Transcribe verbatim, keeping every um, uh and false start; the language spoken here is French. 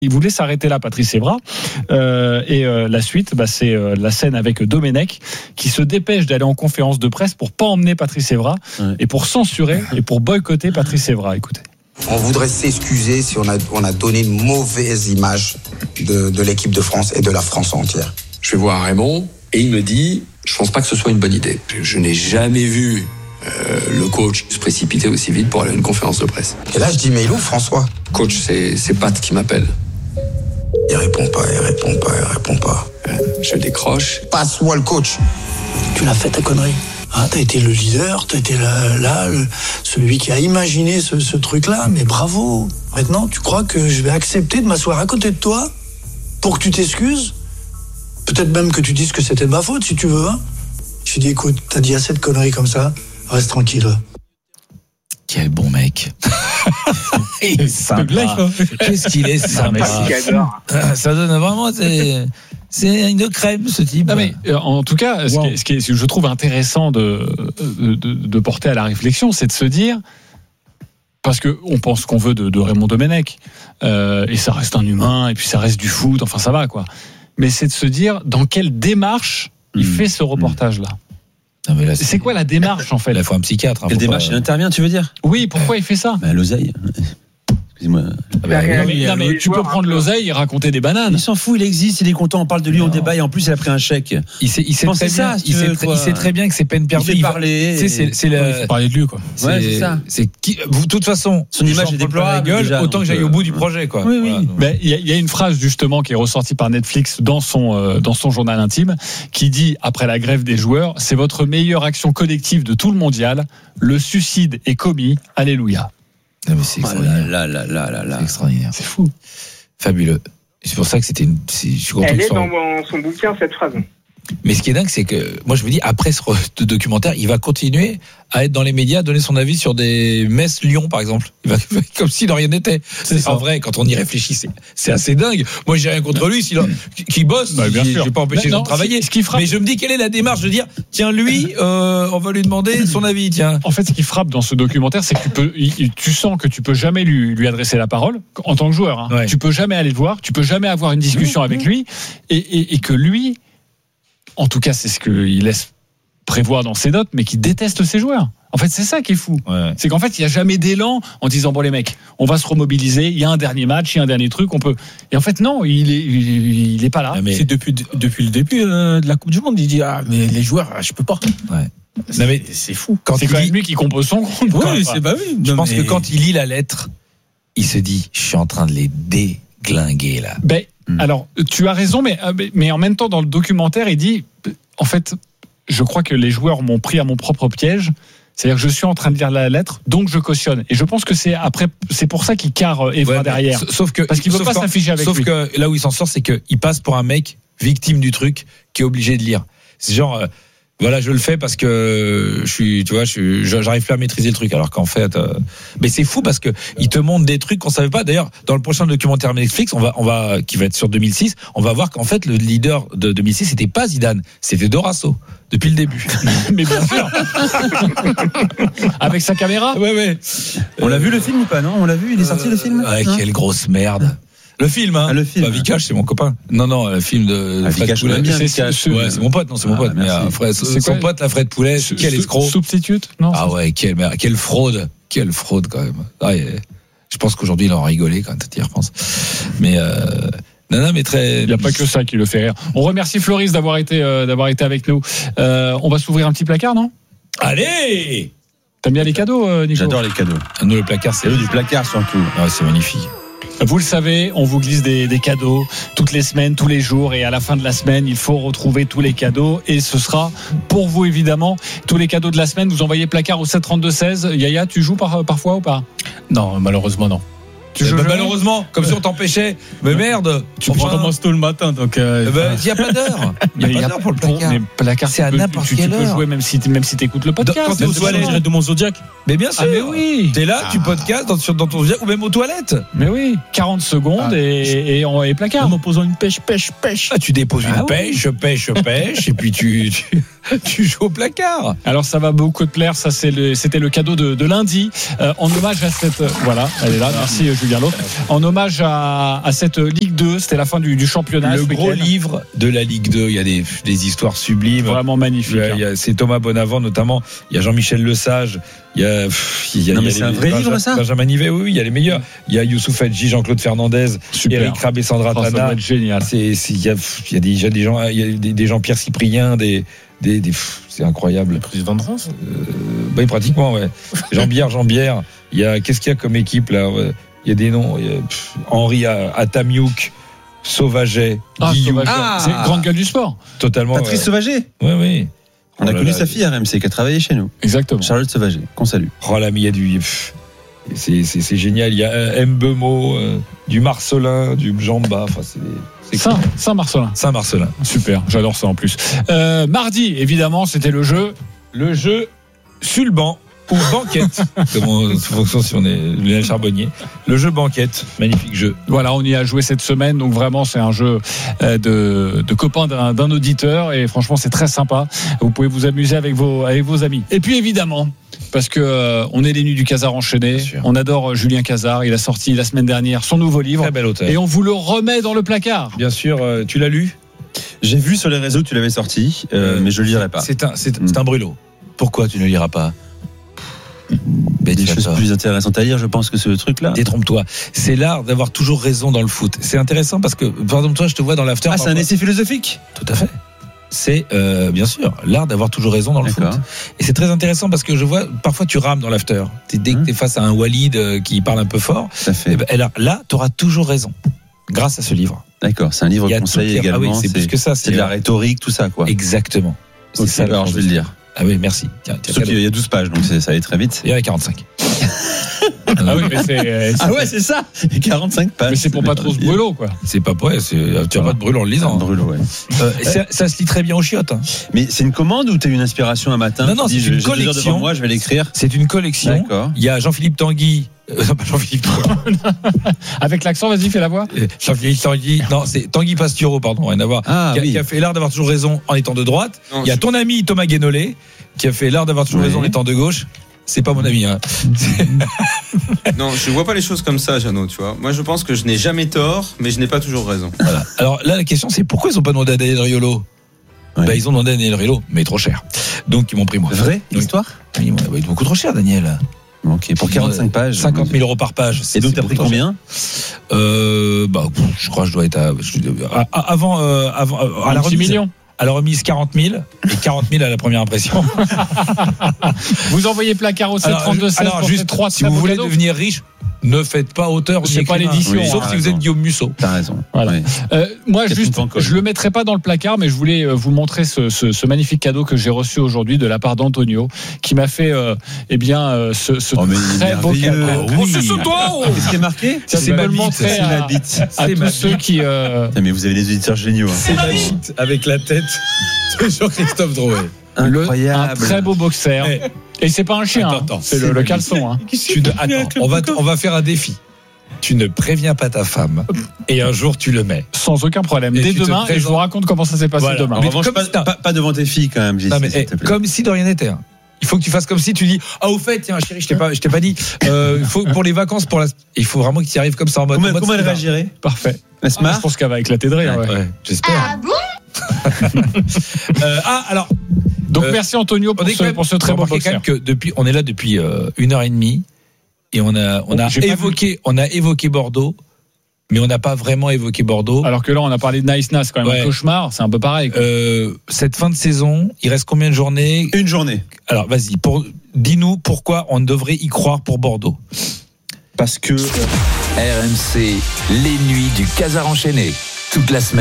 Il voulait s'arrêter là, Patrice Evra. Euh, et euh, la suite, bah, c'est euh, la scène avec Domenech qui se dépêche d'aller en conférence de presse pour pas emmener Patrice Evra ouais. et pour censurer et pour boycotter Patrice Evra. Écoutez. On voudrait s'excuser si on a, on a donné une mauvaise image de, de l'équipe de France et de la France entière. Je vais voir Raymond et il me dit « Je pense pas que ce soit une bonne idée. Je, je n'ai jamais vu euh, le coach se précipiter aussi vite pour aller à une conférence de presse. » Et là, je dis « Mais il est où, François ?» Coach, c'est, c'est Pat qui m'appelle. Il répond pas, il répond pas, il répond pas. Euh, je décroche. Passe-moi le coach. Tu l'as fait ta connerie. Ah, t'as été le leader, t'as été là, là le, celui qui a imaginé ce, ce truc-là, mais bravo. Maintenant, tu crois que je vais accepter de m'asseoir à côté de toi pour que tu t'excuses ? Peut-être même que tu dises que c'était de ma faute, si tu veux. Hein ? Je dis, écoute, t'as dit assez de conneries comme ça, reste tranquille. Quel bon mec. Il est sympa. Qu'est-ce qu'il est sympa. Ça donne vraiment... C'est... C'est une crème, ce type. Non mais, en tout cas, ce, wow. qui est, ce qui est, ce que je trouve intéressant de, de, de, de porter à la réflexion, c'est de se dire, parce qu'on pense qu'on veut de, de Raymond Domenech, euh, et ça reste un humain, et puis ça reste du foot, enfin ça va, quoi. Mais c'est de se dire, dans quelle démarche il mmh. fait ce reportage-là. Non mais là, c'est... c'est quoi la démarche, en fait ? Il faut un psychiatre. Hein, quelle démarche pas... Il intervient, tu veux dire ? Oui, pourquoi il fait ça ? Bah, l'oseille. Excusez-moi. Ah bah, non, mais, non, mais tu peux prendre l'oseille et raconter des bananes. Il s'en fout, il existe, il est content, on parle de lui non. au débat et en plus il a pris un chèque. Il sait, il sait, très, ça, bien, il sait, très, il sait très bien que c'est peine perdue. Il fait parler. C'est, c'est, c'est la... Il faut parler de lui, quoi. C'est, ouais, c'est ça. C'est qui, de toute façon, son image est déplorable. Gueule, déjà, autant que j'aille euh... au bout du projet, quoi. Oui, oui. Voilà, ben, il y, y a une phrase justement qui est ressortie par Netflix dans son euh, dans son journal intime, qui dit après la grève des joueurs, c'est votre meilleure action collective de tout le mondial. Le suicide est commis. Alléluia. Non mais c'est extraordinaire. Là, là, là, là, là. C'est extraordinaire. C'est fou. Fabuleux. C'est pour ça que c'était une. C'est, je suis content Elle que est soit... dans son bouquin, cette phrase. Mais ce qui est dingue, c'est que moi je me dis, après ce documentaire, il va continuer à être dans les médias, donner son avis sur des Metz-Lyon, par exemple. Il va, comme si de rien n'était. C'est en vrai, quand on y réfléchit, c'est, c'est assez dingue. Moi, j'ai rien contre lui, s'il a, qui bosse. Bah, bien je sûr. vais pas empêcher de travailler. Ce qui frappe... Mais je me dis, quelle est la démarche de dire, tiens, lui, euh, on va lui demander son avis, tiens. En fait, ce qui frappe dans ce documentaire, c'est que tu peux, tu sens que tu peux jamais lui, lui adresser la parole en tant que joueur. Hein. Ouais. Tu peux jamais aller le voir, tu peux jamais avoir une discussion mmh, avec mmh. lui, et, et, et que lui, en tout cas, c'est ce qu'il laisse prévoir dans ses notes, mais qui déteste ses joueurs. En fait, c'est ça qui est fou. Ouais. C'est qu'en fait, il n'y a jamais d'élan en disant, bon, les mecs, on va se remobiliser, il y a un dernier match, il y a un dernier truc, on peut. Et en fait, non, il est, il, il est pas là. Mais c'est depuis, depuis le début euh, de la Coupe du Monde, il dit, ah, mais les joueurs, je peux pas. Ouais. C'est, non, mais c'est fou. Quand c'est quand même lui qui compose son compte. Oui, c'est bah oui. Je non, pense mais... que quand il lit la lettre, il se dit, je suis en train de les déglinguer, là. Ben, hum. alors, tu as raison, mais, mais en même temps, dans le documentaire, il dit, en fait, je crois que les joueurs m'ont pris à mon propre piège. C'est-à-dire que je suis en train de lire la lettre, donc je cautionne. Et je pense que c'est après, c'est pour ça qu'il carre Evra ouais, derrière. Sauf que, parce qu'il ne veut pas quand, s'afficher avec sauf lui. Sauf que là où il s'en sort, c'est qu'il passe pour un mec victime du truc qui est obligé de lire. C'est genre, euh, voilà, je le fais parce que je suis, tu vois, je suis, j'arrive plus à maîtriser le truc. Alors qu'en fait, euh, mais c'est fou parce que il te montre des trucs qu'on savait pas. D'ailleurs, dans le prochain documentaire Netflix, on va, on va, qui va être sur deux mille six, on va voir qu'en fait le leader de deux mille six, c'était pas Zidane, c'était Dorasso. Depuis le début. Mais bien sûr. Avec sa caméra. Ouais, ouais. On l'a vu le film ou pas, non ? On l'a vu, il est sorti le film ? Ouais, hein ? Quelle grosse merde. Le film, hein. Ah, le film. Bah, Vikash, c'est mon copain. Non, non, le film de ah, Fred Poulet. C'est, c'est, c'est, ouais, c'est mon pote, non, c'est mon ah, pote. Mais, euh, Fred, c'est son pote, la Fred Poulet, S- quel escroc. Substitute, non ? Ah ouais, quelle merde, quelle fraude. Quelle fraude, quand même. Ah, yeah. Je pense qu'aujourd'hui, il en rigolé quand tu y repenses. Mais, euh, non, non, mais très. Il n'y a pas que ça qui le fait rire. On remercie Floris d'avoir été, euh, d'avoir été avec nous. Euh, on va s'ouvrir un petit placard, non ? Allez ! T'aimes bien les cadeaux, euh, Nico ? J'adore les cadeaux. Nous, le placard, c'est. C'est du placard surtout. Ah, c'est magnifique. Vous le savez, on vous glisse des, des cadeaux toutes les semaines, tous les jours, et à la fin de la semaine, il faut retrouver tous les cadeaux, et ce sera pour vous évidemment tous les cadeaux de la semaine. Vous envoyez placard au sept trente-deux seize. Yaya, tu joues par, parfois ou pas ? Non, malheureusement non. Tu joues bah, malheureusement, comme si on t'empêchait. Mais merde, tu commences tôt le matin, donc. Il euh, bah, n'y a pas d'heure. Il n'y a pas d'heure pour le placard. Mais placard, c'est à n'importe tu, quelle tu heure. Tu peux jouer même si même si t'écoutes le podcast. Quand t'es aux toilettes de mon Zodiac. Mais bien sûr. Ah, mais oui. T'es là, ah. tu podcastes dans, dans ton Zodiac ou même aux toilettes. Mais oui. quarante secondes ah. et et on est placard. En posant une pêche, pêche, pêche. Ah, tu déposes ah, une oui. pêche, pêche, pêche, et puis tu. tu... tu joues au placard. Alors ça va beaucoup te plaire, ça c'est le, c'était le cadeau de, de lundi, euh, en hommage à cette, voilà, elle est là, merci Julien Lautre, en hommage à, à cette Ligue deux, c'était la fin du, du championnat. Le gros livre de la Ligue deux, il y a des, des histoires sublimes. Vraiment magnifique. Il y a, il y a, c'est Thomas Bonavent notamment, il y a Jean-Michel Lesage, il y a, il y a, non, il y a mais les, c'est un vrai Benjamin, livre ça. Benjamin Nivet, oui, oui, il y a les meilleurs. Il y a Youssouf Hadji, Jean-Claude Fernandez, Super. Eric Rabe et Sandra Oh, ça Tana. doit être génial. C'est, c'est, il y a, il y a des, il y a des gens, il y a des, des gens Pierre Cyprien, des, des, des pff, c'est incroyable. Le président de France. Euh, bah, pratiquement, ouais. Jean-Bière, Jean-Bière. Il y a, qu'est-ce qu'il y a comme équipe là? Il y a des noms. Il y a, pff, Henri Atamiouk, Sauvaget, Ah, Guillou. Sauvaget. Ah. C'est grande gueule du sport. Totalement. Patrice euh, Sauvaget. Oui, oui. On a Oh là connu là, sa fille à R M C qui a travaillé chez nous. Exactement. Charlotte Sauvaget, qu'on salue. Oh là, mais il y a du. Pff, c'est, c'est, c'est génial. Il y a euh, Mbemo, euh, du Marcelin, du Jamba. Enfin, c'est. c'est Saint, Saint-Marcelin. Saint-Marcelin. Super, j'adore ça en plus. Euh, mardi, évidemment, c'était le jeu. Le jeu sur le banc ou banquette, comme on fonction si on est Lionel Charbonnier. Le jeu banquette, magnifique jeu. Voilà, on y a joué cette semaine, donc vraiment c'est un jeu euh, de, de copains d'un, d'un auditeur et franchement c'est très sympa. Vous pouvez vous amuser avec vos, avec vos amis. Et puis évidemment, parce que euh, on est les nuits du Casar enchaîné, on adore Julien Casar, il a sorti la semaine dernière son nouveau livre. Très bel auteur. Et on vous le remet dans le placard. Bien sûr, euh, tu l'as lu? J'ai vu sur les réseaux que tu l'avais sorti, euh, mais je lirai pas. C'est un, c'est, Mm. c'est un brûlot. Pourquoi tu ne liras pas? Il y a des choses plus intéressantes à lire, je pense, que ce truc-là. Détrompe-toi. C'est l'art d'avoir toujours raison dans le foot. C'est intéressant parce que, par exemple, toi, je te vois dans l'after. Ah, c'est un essai philosophique. Tout à fait. C'est, euh, bien sûr, l'art d'avoir toujours raison dans le D'accord. foot. Et c'est très intéressant parce que je vois, parfois, tu rames dans l'after. T'es- Dès que Hum. tu es face à un Walid euh, qui parle un peu fort, Ça fait. eh ben, là, là tu auras toujours raison. Grâce à ce livre. D'accord, c'est un livre Il y a conseil tout qui- ah oui, également. c'est plus que ça, C'est c'est- de la rhétorique, tout ça, quoi. Exactement. C'est Ok, ça, alors je vais le lire. Ah oui, merci. Tiens, tiens, Surtout qu'il y a douze pages, donc c'est- ça allait très vite. il y en a quarante-cinq. Ah oui, mais c'est, c'est, Ah ouais, c'est ça. Et quarante-cinq pages. mais c'est pour pas trop se brûler, quoi. C'est pas ouais, c'est, tu as pas de brûle en le Un lisant. brûlot, ouais. Euh, et ça, ça se lit très bien aux chiottes. Hein. Mais c'est une commande ou t'as eu une inspiration un matin? Non, non, tu dis, c'est une j'ai deux heures collection. devant moi, je vais l'écrire. C'est une collection. D'accord. Il y a Jean-Philippe Tanguy. Euh, non, pas Jean-Philippe Tanguy. Avec l'accent, vas-y, fais la voix. Euh, Jean-Philippe Tanguy. Non, c'est Tanguy Pastureau, pardon, rien à voir. Ah, qui, a, oui. qui a fait l'art d'avoir toujours raison en étant de droite. Non, Il y a je- ton ami Thomas Guénolé qui a fait l'art d'avoir toujours Oui. raison en étant de gauche. C'est pas mon ami. Hein. Non, je vois pas les choses comme ça, Jeannot, tu vois. Moi, je pense que je n'ai jamais tort, mais je n'ai pas toujours raison. Voilà. Alors là, la question, c'est pourquoi ils ont pas demandé à Daniel Riolo? Ouais. Bah, ils ont demandé à Daniel Riolo, mais trop cher. Donc ils m'ont pris moi. Vrai Donc, histoire? ils m'ont bah, il est beaucoup trop cher, Daniel. Ok, pour quarante-cinq pages. cinquante mille euros par page. Et donc C'est t'as pris beaucoup trop cher. combien? Euh, bah, pff, je crois que je dois être à, je- à- à- avant, euh, avant, euh, à la Un petit remise. million. À la remise quarante mille et quarante mille à la première impression. Vous envoyez placard au sept trente-deux seize alors, pour juste ces trois si très vous beaux voulez cadeaux. devenir riche, ne faites pas auteur. C'est ni pas écrivain. l'édition, Oui, hein. sauf si vous êtes Guillaume Musso. T'as raison. Voilà. Oui. Euh, moi, Catherine juste, Pancol. je le mettrai pas dans le placard, mais je voulais euh, vous montrer ce, ce, ce magnifique cadeau que j'ai reçu aujourd'hui de la part d'Antonio, qui m'a fait, euh, eh bien, euh, ce, ce Oh, mais il est très beau merveilleux. cadeau. Oh, c'est ce toi. Qu'est-ce qui est marqué? Ça, C'est c'est ma me le bite, montrer C'est à, ma bite. à C'est tous ma ceux qui. euh, Putain, mais vous avez des auditeurs géniaux. hein. C'est ma bite avec la tête de Jean-Christophe Drouet. le- Incroyable. un très beau boxer. Eh, Et c'est pas un chien, Attends, hein. attends. c'est C'est le, le magnifique. caleçon. Hein. Tu ne- attends, on va, on va faire un défi. Tu ne préviens pas ta femme et un jour tu le mets. Sans aucun problème. Et Dès tu te demain, et je présentes- vous raconte comment ça s'est passé Voilà. demain. En Mais revanche, comme pas, c'est un- pas, pas devant tes filles quand même, J C, Non, mais, s'il eh, te plaît. comme si de rien n'était. hein. Il faut que tu fasses comme si tu dis ah au fait tiens chérie je t'ai pas je t'ai pas dit euh, il faut pour les vacances pour la il faut vraiment que tu y arrives comme ça en mode, Comment, en mode comment elle standard. réagirait? Parfait. Elle se Ah, marre? je pense qu'elle va éclater de rire. Ouais. ouais. Ouais, j'espère. Ah bon? Euh, ah alors Donc Euh, merci Antonio pour on est quand ce, même- pour ce très beau remarquez quand boxer. même que depuis on est là depuis euh, une heure et demie et on a on Oh, a j'ai pas évoqué on a évoqué Bordeaux mais on n'a pas vraiment évoqué Bordeaux. Alors que là, on a parlé de Nice Nas, quand même Ouais. un cauchemar, c'est un peu pareil. quoi. Euh, cette fin de saison, il reste combien de journées? Une journée. Alors vas-y, pour, dis-nous pourquoi on devrait y croire pour Bordeaux. Parce que. R M C, les nuits du Casar enchaîné. Toute la semaine.